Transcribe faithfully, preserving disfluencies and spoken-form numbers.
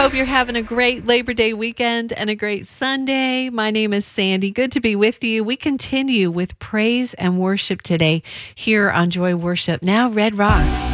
hope you're having a great Labor Day weekend and a great Sunday. My name is Sandy. Good to be with you. We continue with praise and worship today here on Joy Worship. Now, Red Rocks.